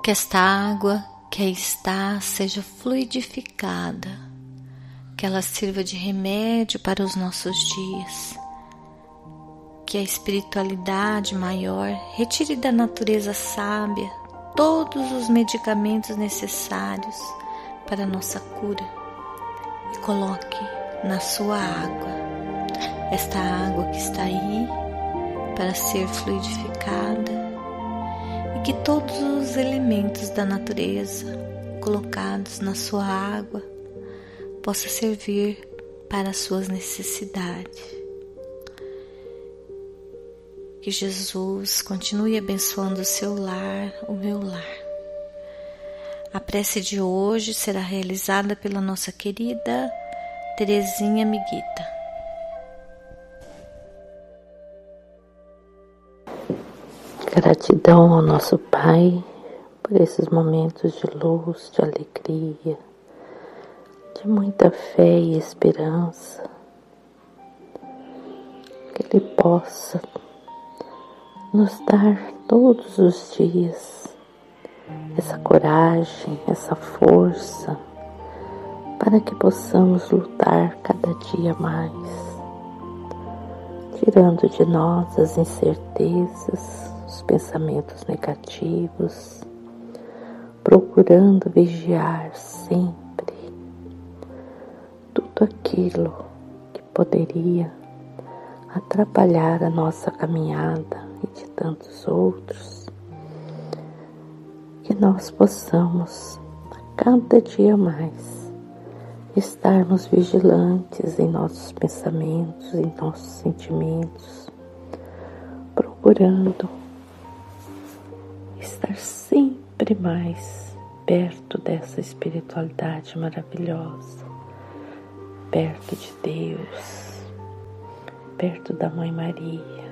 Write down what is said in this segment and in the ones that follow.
Que esta água que aí está seja fluidificada, que ela sirva de remédio para os nossos dias, que a espiritualidade maior retire da natureza sábia todos os medicamentos necessários para a nossa cura e coloque na sua água, esta água que está aí para ser fluidificada, e que todos os elementos da natureza colocados na sua água possa servir para as suas necessidades. Que Jesus continue abençoando o seu lar, o meu lar. A prece de hoje será realizada pela nossa querida Terezinha Miguita. Gratidão ao nosso Pai por esses momentos de luz, de alegria, de muita fé e esperança. Que Ele possa nos dar todos os dias essa coragem, essa força, para que possamos lutar cada dia mais, tirando de nós as incertezas, os pensamentos negativos, procurando vigiar sempre tudo aquilo que poderia atrapalhar a nossa caminhada e de tantos outros, que nós possamos a cada dia mais estarmos vigilantes em nossos pensamentos, em nossos sentimentos, procurando estar sempre mais perto dessa espiritualidade maravilhosa, perto de Deus, perto da Mãe Maria,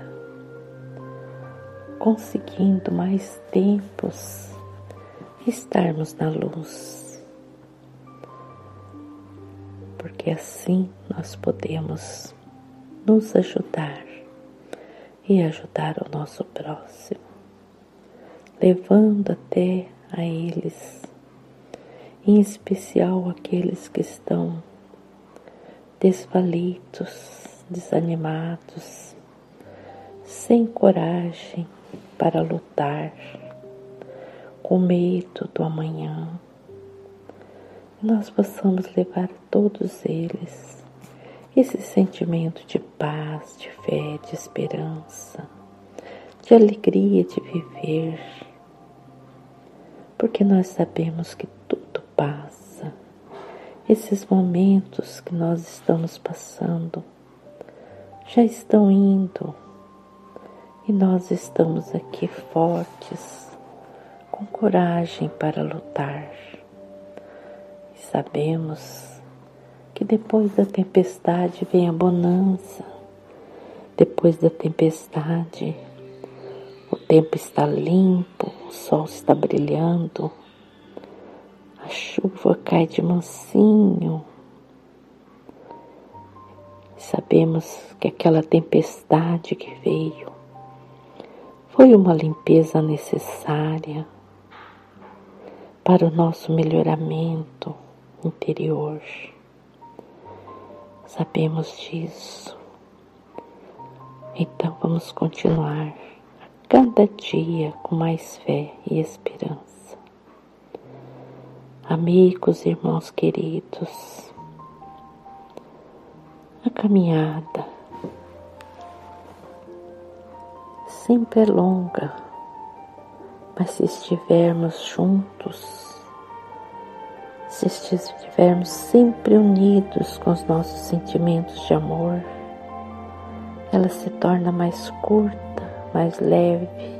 conseguindo mais tempos estarmos na luz, porque assim nós podemos nos ajudar e ajudar o nosso próximo, levando até a eles, em especial aqueles que estão desvalidos, desanimados, sem coragem para lutar, com medo do amanhã. Nós possamos levar a todos eles esse sentimento de paz, de fé, de esperança, de alegria de viver, porque nós sabemos que tudo passa. Esses momentos que nós estamos passando já estão indo e nós estamos aqui fortes, com coragem para lutar. E sabemos que depois da tempestade vem a bonança, depois da tempestade o tempo está limpo, o sol está brilhando, a chuva cai de mansinho. Sabemos que aquela tempestade que veio foi uma limpeza necessária para o nosso melhoramento interior. Sabemos disso. Então vamos continuar a cada dia com mais fé e esperança. Amigos, irmãos queridos, a caminhada sempre é longa, mas se estivermos juntos, se estivermos sempre unidos com os nossos sentimentos de amor, ela se torna mais curta, mais leve.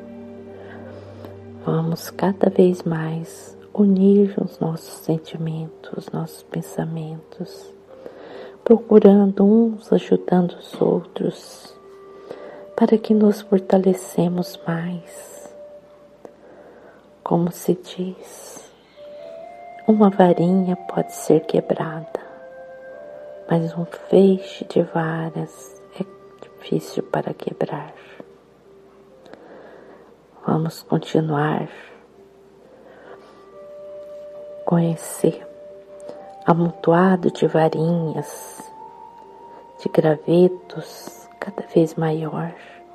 Vamos cada vez mais unir os nossos sentimentos, os nossos pensamentos, procurando uns ajudando os outros, para que nos fortalecemos mais. Como se diz, uma varinha pode ser quebrada, mas um feixe de varas é difícil para quebrar. Vamos continuar com esse amontoado de varinhas, de gravetos cada vez maior,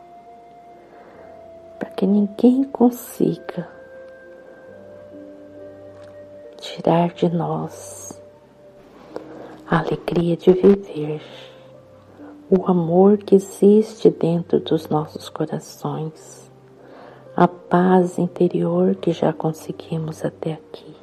para que ninguém consiga tirar de nós a alegria de viver, o amor que existe dentro dos nossos corações, a paz interior que já conseguimos até aqui.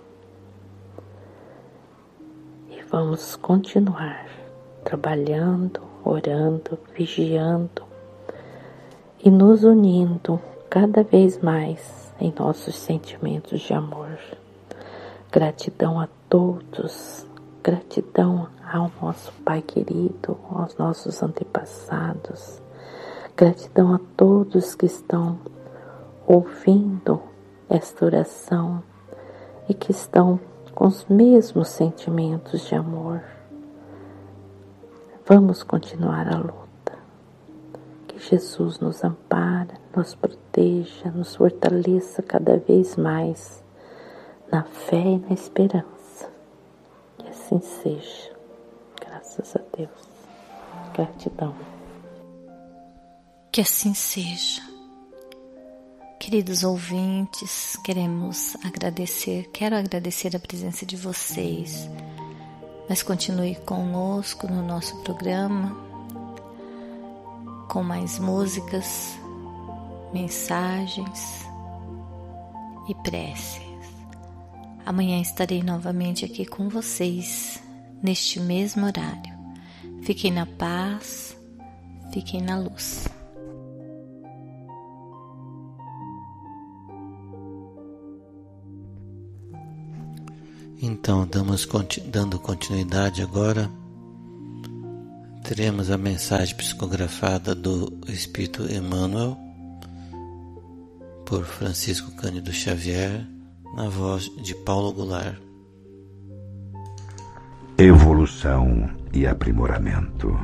E vamos continuar trabalhando, orando, vigiando e nos unindo cada vez mais em nossos sentimentos de amor. Gratidão a todos, gratidão ao nosso Pai querido, aos nossos antepassados, gratidão a todos que estão ouvindo esta oração e que estão com os mesmos sentimentos de amor. Vamos continuar a luta. Que Jesus nos ampare, nos proteja, nos fortaleça cada vez mais na fé e na esperança. Que assim seja. Graças a Deus. Gratidão. Que assim seja. Queridos ouvintes, quero agradecer a presença de vocês, mas continue conosco no nosso programa, com mais músicas, mensagens e preces. Amanhã estarei novamente aqui com vocês, neste mesmo horário. Fiquem na paz, fiquem na luz. Então, dando continuidade agora, teremos a mensagem psicografada do Espírito Emmanuel, por Francisco Cândido Xavier, na voz de Paulo Goulart. Evolução e aprimoramento.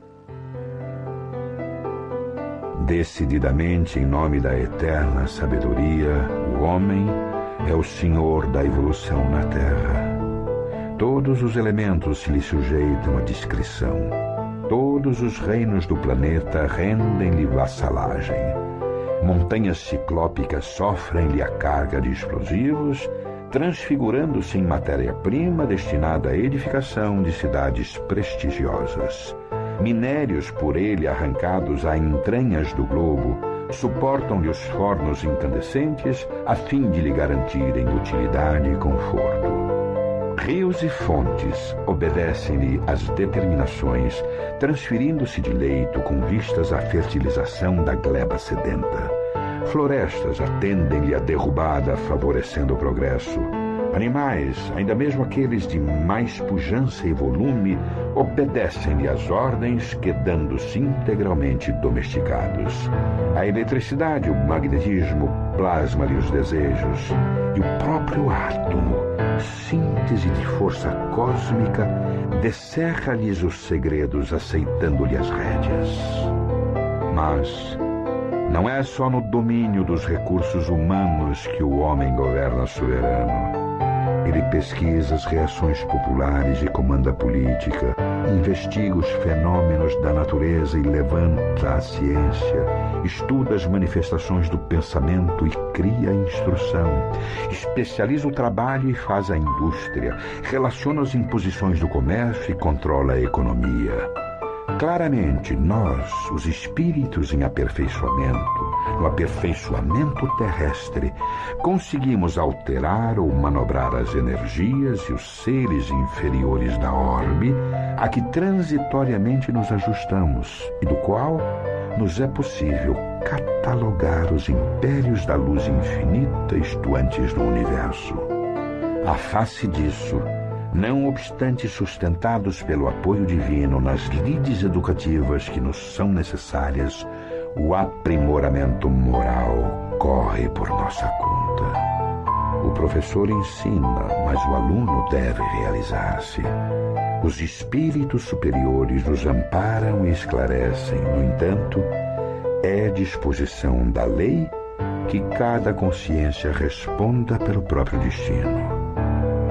Decididamente, em nome da eterna sabedoria, o homem é o senhor da evolução na Terra. Todos os elementos se lhe sujeitam à discrição. Todos os reinos do planeta rendem-lhe vassalagem. Montanhas ciclópicas sofrem-lhe a carga de explosivos, transfigurando-se em matéria-prima destinada à edificação de cidades prestigiosas. Minérios por ele arrancados a entranhas do globo suportam-lhe os fornos incandescentes a fim de lhe garantirem utilidade e conforto. Rios e fontes obedecem-lhe às determinações, transferindo-se de leito com vistas à fertilização da gleba sedenta. Florestas atendem-lhe a derrubada, favorecendo o progresso. Animais, ainda mesmo aqueles de mais pujança e volume, obedecem-lhe às ordens, quedando-se integralmente domesticados. A eletricidade, o magnetismo, plasma-lhe os desejos. E o próprio átomo, síntese de força cósmica, descerra-lhes os segredos, aceitando-lhe as rédeas. Mas não é só no domínio dos recursos humanos que o homem governa soberano. Ele pesquisa as reações populares e comanda a política, investiga os fenômenos da natureza e levanta a ciência, estuda as manifestações do pensamento e cria a instrução, especializa o trabalho e faz a indústria, relaciona as imposições do comércio e controla a economia. Claramente, nós, os espíritos em aperfeiçoamento, no aperfeiçoamento terrestre, conseguimos alterar ou manobrar as energias e os seres inferiores da orbe a que transitoriamente nos ajustamos e do qual nos é possível catalogar os impérios da luz infinita estuantes no universo. À face disso, não obstante sustentados pelo apoio divino nas lides educativas que nos são necessárias, o aprimoramento moral corre por nossa conta. O professor ensina, mas o aluno deve realizar-se. Os espíritos superiores nos amparam e esclarecem. No entanto, é disposição da lei que cada consciência responda pelo próprio destino.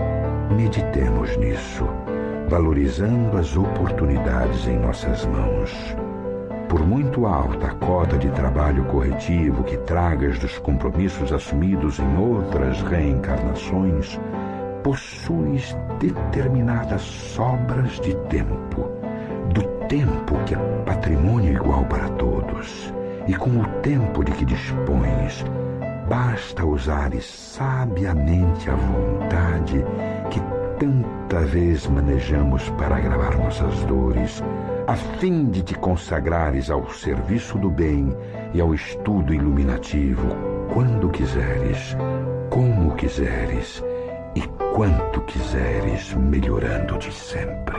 Meditemos nisso, valorizando as oportunidades em nossas mãos. Por muito alta a cota de trabalho corretivo que tragas dos compromissos assumidos em outras reencarnações, possuis determinadas sobras de tempo, do tempo que é patrimônio igual para todos, e com o tempo de que dispões, basta usares sabiamente a vontade que tanta vez manejamos para agravar nossas dores, a fim de te consagrares ao serviço do bem e ao estudo iluminativo, quando quiseres, como quiseres e quanto quiseres, melhorando-te sempre.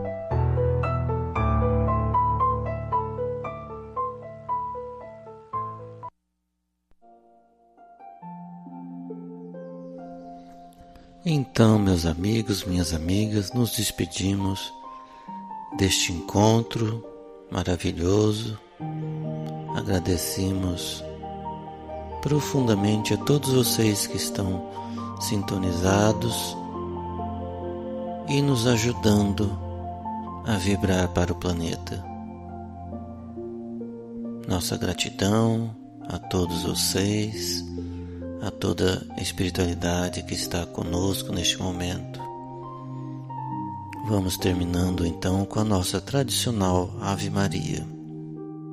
Então, meus amigos, minhas amigas, nos despedimos deste encontro maravilhoso. Agradecemos profundamente a todos vocês que estão sintonizados e nos ajudando a vibrar para o planeta. Nossa gratidão a todos vocês, a toda a espiritualidade que está conosco neste momento. Vamos terminando então com a nossa tradicional Ave Maria.